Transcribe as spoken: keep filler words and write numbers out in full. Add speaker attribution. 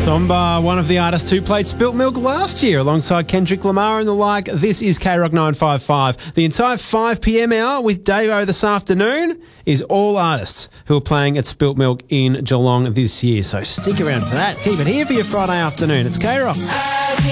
Speaker 1: Somba, one of the artists who played Spilt Milk last year alongside Kendrick Lamar and the like. This is K Rock nine five five. The entire five p.m. hour with Davo this afternoon is all artists who are playing at Spilt Milk in Geelong this year. So stick around for that. Keep it here for your Friday afternoon. It's K Rock.